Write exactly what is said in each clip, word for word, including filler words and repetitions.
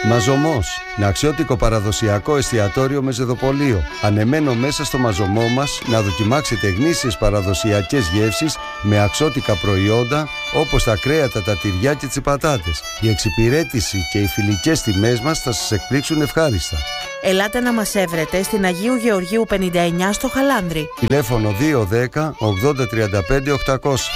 Μαζωμός. Ναξιώτικο παραδοσιακό εστιατόριο με ζεδοπολείο. Ανεμένο μέσα στο μαζωμό μας να δοκιμάξετε γνήσιες παραδοσιακές γεύσεις με αξιώτικα προϊόντα όπως τα κρέατα, τα τυριά και τις πατάτες. Η εξυπηρέτηση και οι φιλικές τιμές μας θα σας εκπλήξουν ευχάριστα. Ελάτε να μας έβρετε στην Αγίου Γεωργίου πενήντα εννιά στο Χαλάνδρι. Τηλέφωνο δύο ένα μηδέν ογδόντα τριάντα πέντε οκτακόσια.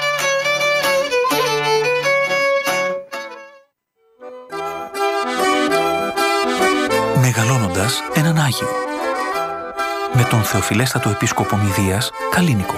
Μεγαλώνοντας έναν Άγιο, με τον Θεοφιλέστατο Επίσκοπο Μηδίας Καλίνικο.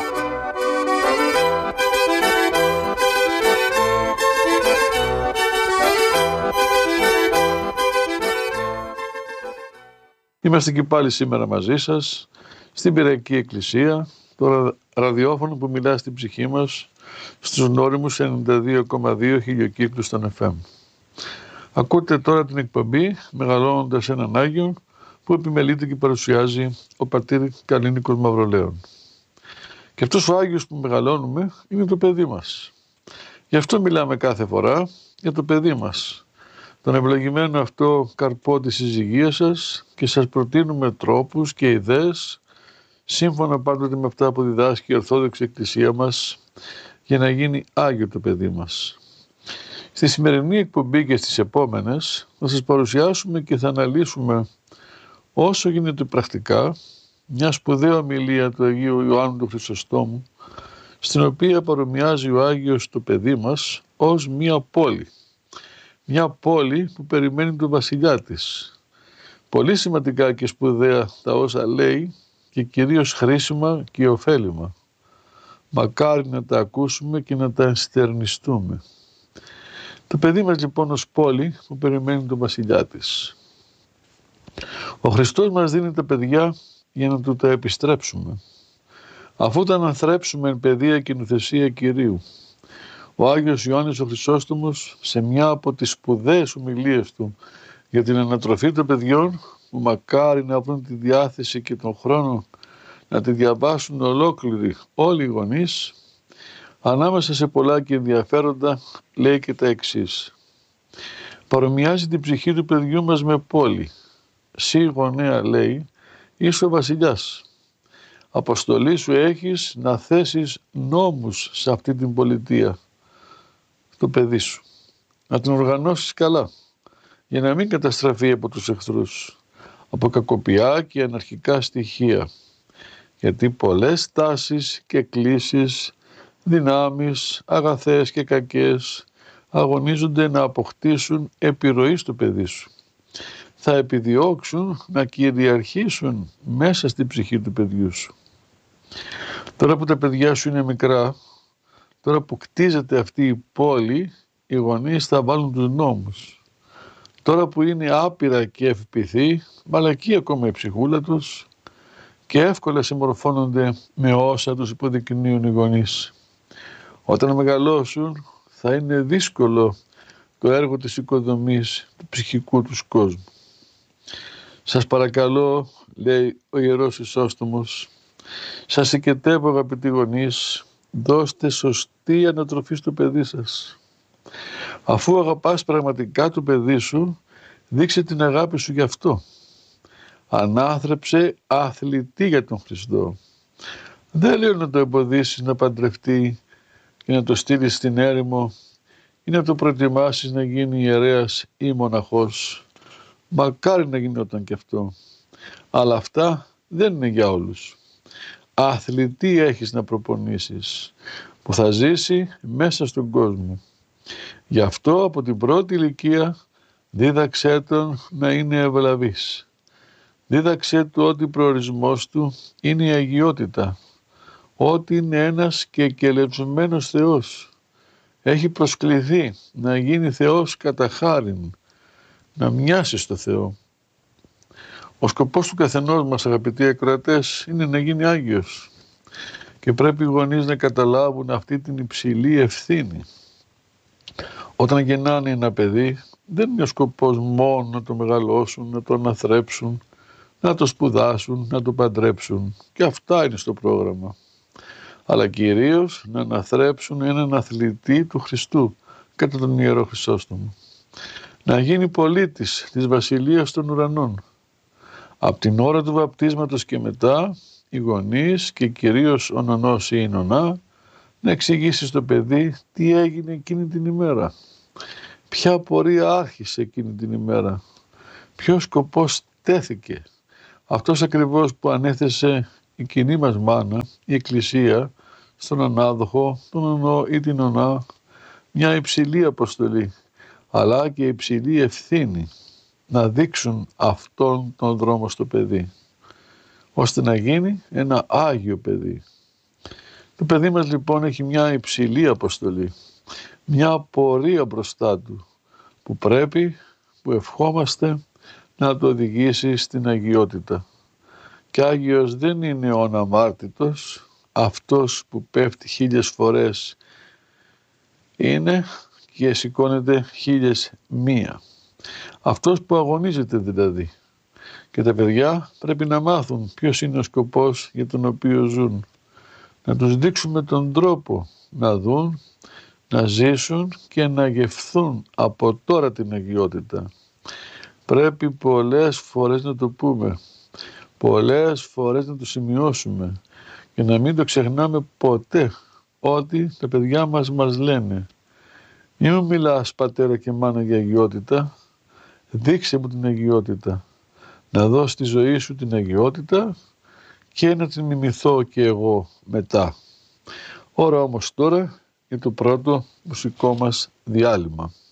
Είμαστε και πάλι σήμερα μαζί σας στην Πειραϊκή Εκκλησία, το ραδιόφωνο που μιλά στην ψυχή μας στους νόριμους ενενήντα δύο κόμμα δύο χιλιοκύκλους των εφ εμ. Ακούτε τώρα την εκπομπή «Μεγαλώνοντας έναν Άγιο» που επιμελείται και παρουσιάζει ο πατήρ Καλίνικος Μαυρολέων. Και αυτός ο Άγιος που μεγαλώνουμε είναι το παιδί μας. Γι' αυτό μιλάμε κάθε φορά για το παιδί μας, τον ευλογημένο αυτό καρπό της συζυγίας σας, και σας προτείνουμε τρόπους και ιδέες σύμφωνα πάντοτε με αυτά που διδάσκει η Ορθόδοξη Εκκλησία μας για να γίνει Άγιο το παιδί μας. Στη σημερινή εκπομπή και στις επόμενες θα σας παρουσιάσουμε και θα αναλύσουμε όσο γίνεται πρακτικά μια σπουδαία ομιλία του Αγίου Ιωάννου του Χρυσοστόμου, στην οποία παρομοιάζει ο Άγιος το παιδί μας ως μια πόλη. Μια πόλη που περιμένει τον βασιλιά της. Πολύ σημαντικά και σπουδαία τα όσα λέει και κυρίως χρήσιμα και ωφέλιμα. Μακάρι να τα ακούσουμε και να τα ενστερνιστούμε. Το παιδί μας λοιπόν ως πόλη που περιμένει τον βασιλιά της. Ο Χριστός μας δίνει τα παιδιά για να του τα επιστρέψουμε. Αφού τα αναθρέψουμε εν παιδεία και νουθεσία Κυρίου. Ο Άγιος Ιωάννης ο Χρυσόστομος σε μια από τις σπουδαίες ομιλίες του για την ανατροφή των παιδιών, που μακάρι να βρουν τη διάθεση και τον χρόνο να τη διαβάσουν ολόκληροι όλοι οι γονείς, ανάμεσα σε πολλά και ενδιαφέροντα λέει και τα εξής. Παρομοιάζει την ψυχή του παιδιού μας με πόλη. Συ γονέα, λέει, είσαι ο βασιλιάς. Αποστολή σου έχεις να θέσεις νόμους σε αυτή την πολιτεία, το παιδί σου. Να την οργανώσεις καλά, για να μην καταστραφεί από τους εχθρούς, από κακοπιά και αναρχικά στοιχεία. Γιατί πολλές τάσεις και κλίσεις, δυνάμεις, αγαθές και κακές, αγωνίζονται να αποκτήσουν επιρροή στο παιδί σου. Θα επιδιώξουν να κυριαρχήσουν μέσα στην ψυχή του παιδιού σου. Τώρα που τα παιδιά σου είναι μικρά, τώρα που κτίζεται αυτή η πόλη, οι γονείς θα βάλουν τους νόμους. Τώρα που είναι άπειρα και ευπηθή, μαλακή ακόμα η ψυχούλα τους και εύκολα συμμορφώνονται με όσα τους υποδεικνύουν οι γονείς. Όταν μεγαλώσουν θα είναι δύσκολο το έργο της οικοδομής του ψυχικού τους κόσμου. Σας παρακαλώ, λέει ο Ιερός Χρυσόστομος, σας οικετεύω αγαπητοί γονείς, δώστε σωστή ανατροφή στο παιδί σας. Αφού αγαπάς πραγματικά το παιδί σου, δείξε την αγάπη σου γι' αυτό. Ανάθρεψε αθλητή για τον Χριστό. Δεν λέω να το εμποδίσεις να παντρευτεί και να το στείλεις στην έρημο ή να το προετοιμάσεις να γίνει ιερέας ή μοναχός. Μακάρι να γινόταν και αυτό. Αλλά αυτά δεν είναι για όλους. Αθλητή έχεις να προπονήσεις, που θα ζήσει μέσα στον κόσμο. Γι' αυτό από την πρώτη ηλικία δίδαξέ τον να είναι ευλαβής. Δίδαξέ του ότι ο προορισμός του είναι η αγιότητα, ότι είναι ένας και κελευσμένος Θεός. Έχει προσκληθεί να γίνει Θεός κατά χάριν, να μοιάσει στο Θεό. Ο σκοπός του καθενός μας, αγαπητοί ακροατές, είναι να γίνει Άγιος. Και πρέπει οι γονείς να καταλάβουν αυτή την υψηλή ευθύνη. Όταν γεννάνε ένα παιδί, δεν είναι ο σκοπός μόνο να το μεγαλώσουν, να το αναθρέψουν, να το σπουδάσουν, να το παντρέψουν. Και αυτά είναι στο πρόγραμμα. Αλλά κυρίως να αναθρέψουν έναν αθλητή του Χριστού, κατά τον Ιερό Χρυσόστομο. να γίνει πολίτης της Βασιλείας των Ουρανών. Από την ώρα του βαπτίσματος και μετά, οι γονείς και κυρίως ο νονός ή η νονά να εξηγήσει στο παιδί τι έγινε εκείνη την ημέρα. Ποια πορεία άρχισε εκείνη την ημέρα. Ποιος σκοπός τέθηκε. Αυτός ακριβώς που ανέθεσε η κοινή μας μάνα, η Εκκλησία, στον ανάδοχο, τον νονό ή την νονά, μια υψηλή αποστολή, αλλά και υψηλή ευθύνη να δείξουν αυτόν τον δρόμο στο παιδί, ώστε να γίνει ένα Άγιο παιδί. Το παιδί μας λοιπόν έχει μια υψηλή αποστολή, μια πορεία μπροστά του, που πρέπει, που ευχόμαστε να το οδηγήσει στην αγιότητα. Και Άγιος δεν είναι ο αναμάρτητος, αυτός που πέφτει χίλιες φορές είναι και σηκώνεται χίλιες μία. Αυτός που αγωνίζεται δηλαδή. Και τα παιδιά πρέπει να μάθουν ποιος είναι ο σκοπός για τον οποίο ζουν. Να τους δείξουμε τον τρόπο να δουν, να ζήσουν και να γευθούν από τώρα την αγιότητα. Πρέπει πολλές φορές να το πούμε, πολλές φορές να το σημειώσουμε και να μην το ξεχνάμε ποτέ ότι τα παιδιά μας μας λένε «Μη μου μιλάς πατέρα και μάνα για αγιότητα, δείξε μου την αγιότητα, να δω στη ζωή σου την αγιότητα και να την μιμηθώ και εγώ μετά». Ώρα όμως τώρα για το πρώτο μουσικό μας διάλειμμα.